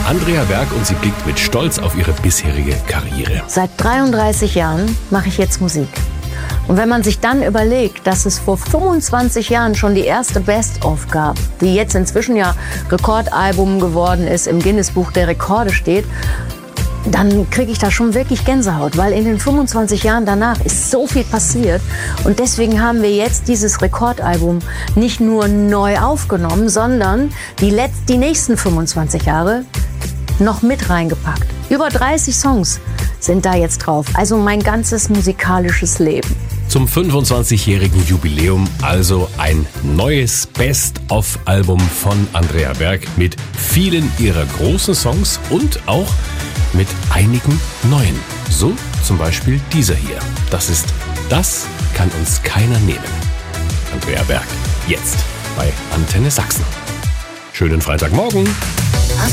Andrea Berg und sie blickt mit Stolz auf ihre bisherige Karriere. Seit 33 Jahren mache ich jetzt Musik. Und wenn man sich dann überlegt, dass es vor 25 Jahren schon die erste Best-of gab, die jetzt inzwischen ja Rekordalbum geworden ist, im Guinness-Buch der Rekorde steht, dann kriege ich da schon wirklich Gänsehaut, weil in den 25 Jahren danach ist so viel passiert. Und deswegen haben wir jetzt dieses Rekordalbum nicht nur neu aufgenommen, sondern die nächsten 25 Jahre noch mit reingepackt. Über 30 Songs sind da jetzt drauf, also mein ganzes musikalisches Leben. Zum 25-jährigen Jubiläum also ein neues Best-of-Album von Andrea Berg mit vielen ihrer großen Songs und auch mit einigen neuen. So zum Beispiel dieser hier. Das kann uns keiner nehmen. Andrea Berg, jetzt bei Antenne Sachsen. Schönen Freitagmorgen.